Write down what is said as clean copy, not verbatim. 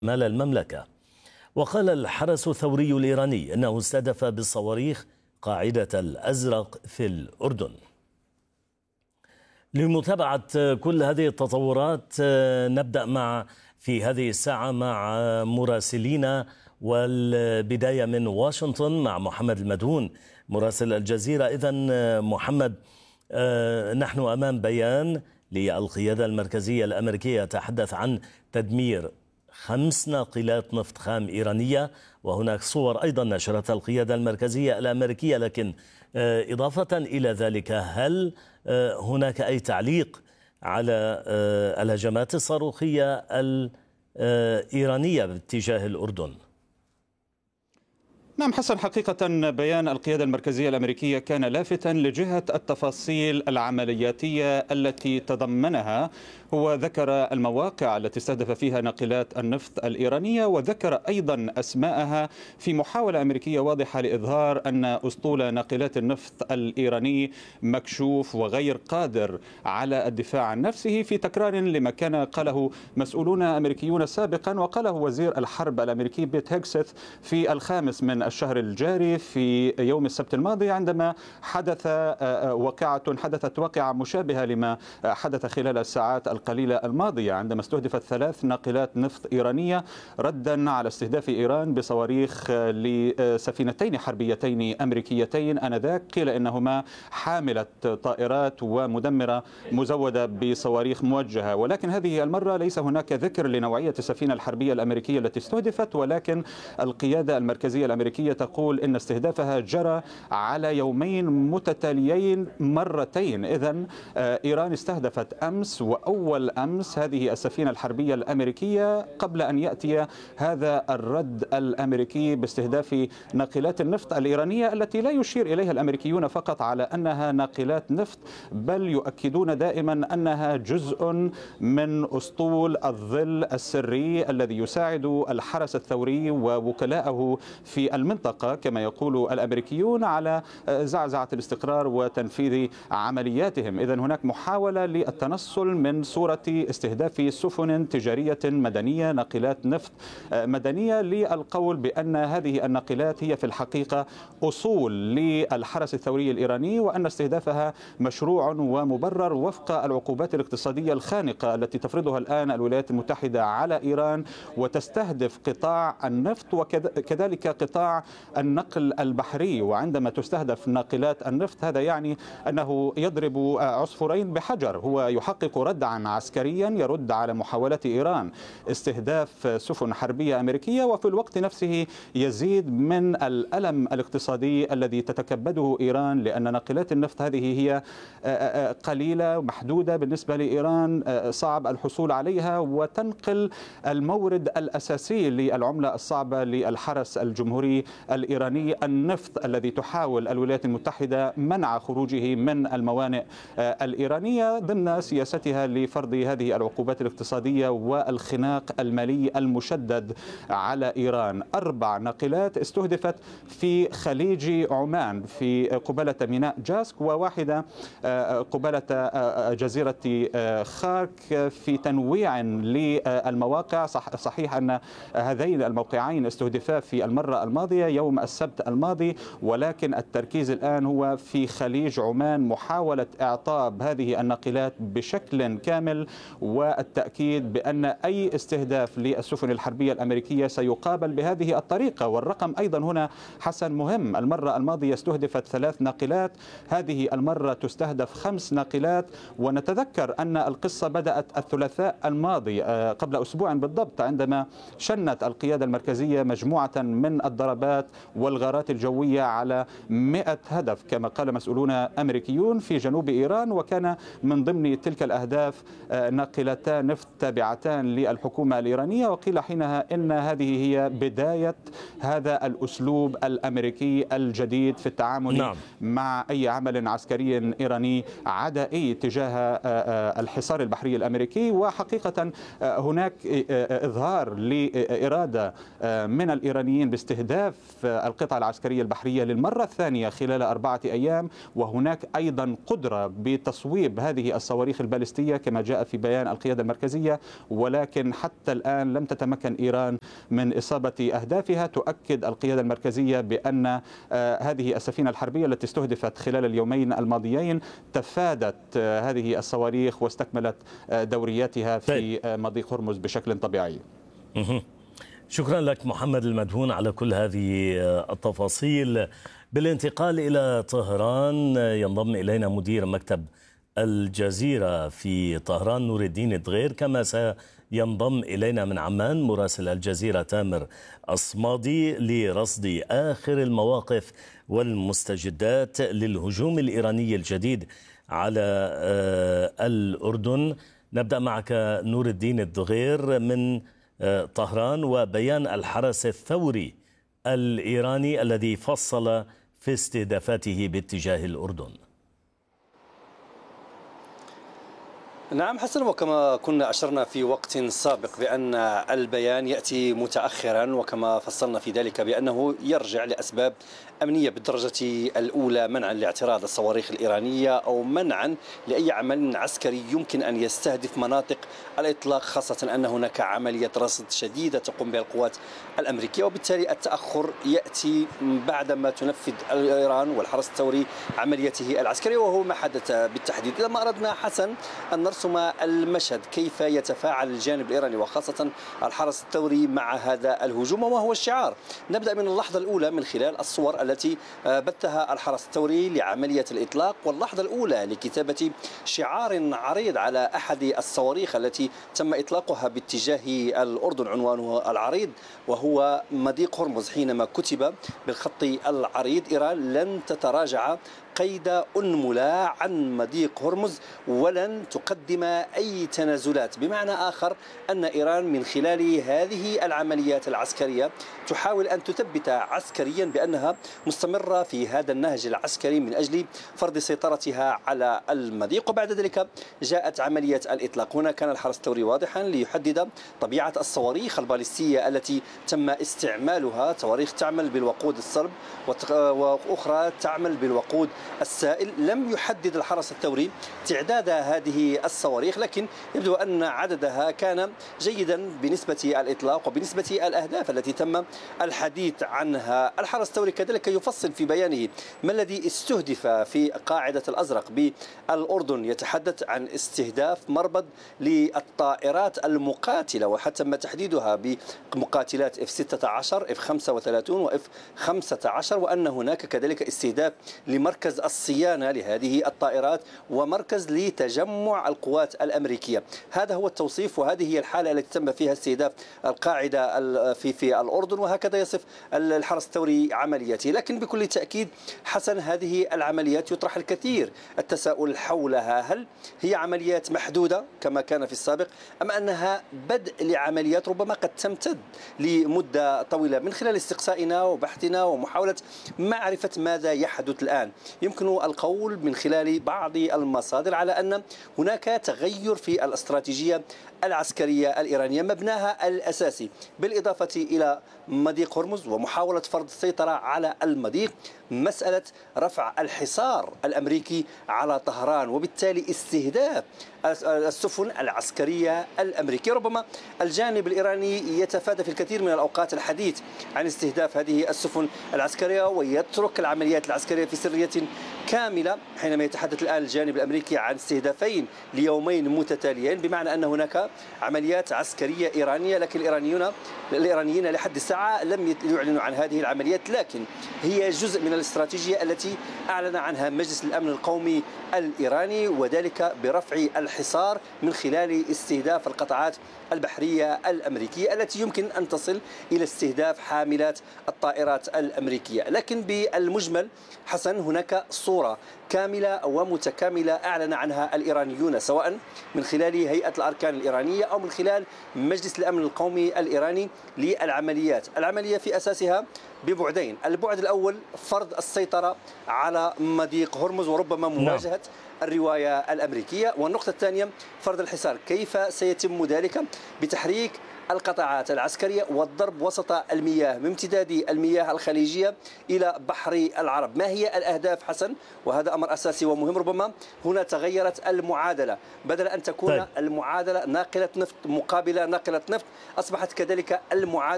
شمال المملكة. وقال الحرس الثوري الإيراني أنه استهدف بالصواريخ قاعدة الأزرق في الأردن. لمتابعة كل هذه التطورات نبدأ في هذه الساعة مع مراسلينا، والبداية من واشنطن مع محمد المدهون مراسل الجزيرة. إذن محمد، نحن أمام بيان للقيادة المركزية الأمريكية يتحدث عن تدمير 5 ناقلات نفط خام إيرانية، وهناك صور أيضا نشرتها القيادة المركزية الأمريكية. لكن إضافة إلى ذلك، هل هناك أي تعليق على الهجمات الصاروخية الإيرانية باتجاه الأردن؟ نعم حسن، حقيقة بيان القيادة المركزية الأمريكية كان لافتا لجهة التفاصيل العملياتية التي تضمنها. هو ذكر المواقع التي استهدف فيها ناقلات النفط الإيرانية، وذكر أيضا أسماءها في محاولة أمريكية واضحة لإظهار أن أسطول ناقلات النفط الإيراني مكشوف وغير قادر على الدفاع عن نفسه، في تكرار لما كان قاله مسؤولون أمريكيون سابقا، وقاله وزير الحرب الأمريكي بيت هيكسث في 5 من الشهر الجاري في يوم السبت الماضي، عندما حدثت واقعة مشابهة لما حدث خلال الساعات القليلة الماضية، عندما استهدفت 3 ناقلات نفط إيرانية ردا على استهداف إيران بصواريخ لسفينتين حربيتين أمريكيتين آنذاك قيل إنهما حاملة طائرات ومدمرة مزودة بصواريخ موجهة. ولكن هذه المرة ليس هناك ذكر لنوعية السفينة الحربية الأمريكية التي استهدفت، ولكن القيادة المركزية الأمريكية تقول إن استهدافها جرى على يومين متتاليين مرتين. إذن إيران استهدفت أمس وأول أمس هذه السفينة الحربية الأمريكية قبل أن يأتي هذا الرد الأمريكي باستهداف ناقلات النفط الإيرانية، التي لا يشير إليها الأمريكيون فقط على أنها ناقلات نفط، بل يؤكدون دائما أنها جزء من أسطول الظل السري الذي يساعد الحرس الثوري ووكلاءه في المنطقة كما يقول الأمريكيون على زعزعة الاستقرار وتنفيذ عملياتهم. إذن هناك محاولة للتنصل من صورة استهداف سفن تجارية مدنية، ناقلات نفط مدنية، للقول بأن هذه الناقلات هي في الحقيقة أصول للحرس الثوري الإيراني، وأن استهدافها مشروع ومبرر وفق العقوبات الاقتصادية الخانقة التي تفرضها الآن الولايات المتحدة على إيران، وتستهدف قطاع النفط وكذلك قطاع النقل البحري. وعندما تستهدف ناقلات النفط هذا يعني أنه يضرب عصفورين بحجر، هو يحقق ردعا عسكريا يرد على محاولة إيران استهداف سفن حربية أمريكية، وفي الوقت نفسه يزيد من الألم الاقتصادي الذي تتكبده إيران، لأن ناقلات النفط هذه هي قليلة محدودة بالنسبة لإيران، صعب الحصول عليها، وتنقل المورد الأساسي للعملة الصعبة للحرس الجمهوري الإيراني، النفط الذي تحاول الولايات المتحدة منع خروجه من الموانئ الإيرانية ضمن سياستها لفرض هذه العقوبات الاقتصادية والخناق المالي المشدد على إيران. 4 ناقلات استهدفت في خليج عمان في قبالة ميناء جاسك، وواحدة قبالة جزيرة خارك، في تنويع للمواقع. صحيح أن هذين الموقعين استهدفا في المرة الماضية يوم السبت الماضي، ولكن التركيز الآن هو في خليج عمان، محاولة إعطاب هذه الناقلات بشكل كامل، والتأكيد بأن أي استهداف للسفن الحربية الأمريكية سيقابل بهذه الطريقة. والرقم أيضا هنا حسن مهم، المرة الماضية استهدفت 3 ناقلات، هذه المرة تستهدف 5 ناقلات. ونتذكر أن القصة بدأت الثلاثاء الماضي قبل أسبوع بالضبط، عندما شنت القيادة المركزية مجموعة من الضربات والغارات الجوية على 100 هدف كما قال مسؤولون أمريكيون في جنوب إيران، وكان من ضمن تلك الأهداف ناقلتان نفط تابعتان للحكومة الإيرانية. وقيل حينها إن هذه هي بداية هذا الأسلوب الأمريكي الجديد في التعامل مع أي عمل عسكري إيراني عدائي تجاه الحصار البحري الأمريكي. وحقيقة هناك إظهار لإرادة من الإيرانيين باستهداف استهداف القطع العسكرية البحرية للمرة الثانية خلال 4 أيام، وهناك أيضا قدرة بتصويب هذه الصواريخ البالستية كما جاء في بيان القيادة المركزية، ولكن حتى الآن لم تتمكن إيران من إصابة أهدافها. تؤكد القيادة المركزية بأن هذه السفينة الحربية التي استهدفت خلال اليومين الماضيين تفادت هذه الصواريخ واستكملت دورياتها في مضيق هرمز بشكل طبيعي. شكرا لك محمد المدهون على كل هذه التفاصيل. بالانتقال إلى طهران ينضم إلينا مدير مكتب الجزيرة في طهران نور الدين الدغير، كما سينضم إلينا من عمان مراسل الجزيرة تامر الصمادي لرصد آخر المواقف والمستجدات للهجوم الإيراني الجديد على الأردن. نبدأ معك نور الدين الدغير من طهران وبيان الحرس الثوري الإيراني الذي فصل في استهدافاته باتجاه الأردن. نعم حسن، وكما كنا أشرنا في وقت سابق بأن البيان يأتي متأخرا، وكما فصلنا في ذلك بأنه يرجع لأسباب أمنية بالدرجة الأولى، منعا لاعتراض الصواريخ الإيرانية أو منعا لأي عمل عسكري يمكن أن يستهدف مناطق الإطلاق، خاصة أن هناك عملية رصد شديدة تقوم بها القوات الأمريكية، وبالتالي التأخر يأتي بعدما تنفذ إيران والحرس الثوري عمليته العسكرية، وهو ما حدث بالتحديد. إذا ما أردنا حسن أن نرسم المشهد كيف يتفاعل الجانب الإيراني وخاصة الحرس الثوري مع هذا الهجوم وما هو الشعار، نبدأ من اللحظة الأولى من خلال الصور التي بثها الحرس الثوري لعملية الإطلاق، واللحظة الأولى لكتابة شعار عريض على أحد الصواريخ التي تم إطلاقها باتجاه الأردن، عنوانه العريض وهو مضيق هرمز. حينما كتب بالخط العريض: إيران لن تتراجع قيد أنملة عن مضيق هرمز ولن تقدم أي تنازلات. بمعنى آخر أن إيران من خلال هذه العمليات العسكرية تحاول أن تثبت عسكريا بأنها مستمرة في هذا النهج العسكري من أجل فرض سيطرتها على المضيق. وبعد ذلك جاءت عملية الإطلاق. هنا كان الحرس الثوري واضحا ليحدد طبيعة الصواريخ البالستية التي تم استعمالها، صواريخ تعمل بالوقود الصلب وأخرى تعمل بالوقود السائل. لم يحدد الحرس الثوري تعداد هذه الصواريخ، لكن يبدو أن عددها كان جيدا بالنسبة الإطلاق وبالنسبة الأهداف التي تم الحديث عنها. الحرس الثوري كذلك يفصل في بيانه ما الذي استهدف في قاعدة الأزرق بالأردن. يتحدث عن استهداف مربض للطائرات المقاتلة، وحتى تم تحديدها بمقاتلات F-16 F-35 و F-15، وأن هناك كذلك استهداف لمركز الصيانة لهذه الطائرات ومركز لتجمع القوات الأمريكية. هذا هو التوصيف وهذه هي الحالة التي تم فيها استهداف القاعدة في الأردن، وهكذا يصف الحرس الثوري عملياته. لكن بكل تأكيد حسن هذه العمليات يطرح الكثير التساؤل حولها: هل هي عمليات محدودة كما كان في السابق، أم أنها بدء لعمليات ربما قد تمتد لمدة طويلة؟ من خلال استقصائنا وبحثنا ومحاولة معرفة ماذا يحدث الآن، يمكن القول من خلال بعض المصادر على أن هناك تغير في الاستراتيجية العسكرية الإيرانية مبناها الأساسي بالإضافة إلى مضيق هرمز ومحاولة فرض السيطرة على المضيق، مسألة رفع الحصار الأمريكي على طهران وبالتالي استهداف السفن العسكرية الأمريكية. ربما الجانب الإيراني يتفادى في الكثير من الأوقات الحديث عن استهداف هذه السفن العسكرية ويترك العمليات العسكرية في سرية كاملة، حينما يتحدث الآن الجانب الأمريكي عن استهدافين ليومين متتاليين، بمعنى أن هناك عمليات عسكرية إيرانية. لكن الإيرانيين لحد الساعة لم يعلنوا عن هذه العمليات، لكن هي جزء من الاستراتيجية التي أعلن عنها مجلس الأمن القومي الإيراني، وذلك برفع الحصار من خلال استهداف القطاعات البحرية الأمريكية التي يمكن أن تصل إلى استهداف حاملات الطائرات الأمريكية. لكن بالمجمل حسن هناك صورة كاملة ومتكاملة أعلن عنها الإيرانيون، سواء من خلال هيئة الأركان الإيرانية أو من خلال مجلس الأمن القومي الإيراني للعمليات. العملية في أساسها ببعدين: البعد الأول فرض السيطرة على مضيق هرمز وربما مواجهة الرواية الأمريكية، والنقطة الثانية فرض الحصار. كيف سيتم ذلك؟ بتحريك القطاعات العسكرية والضرب وسط المياه من امتداد المياه الخليجية إلى بحر العرب. ما هي الأهداف حسن؟ وهذا أمر أساسي ومهم. ربما هنا تغيرت المعادلة، بدل أن تكون المعادلة ناقلة نفط مقابل ناقلة نفط، أصبحت كذلك المعادلة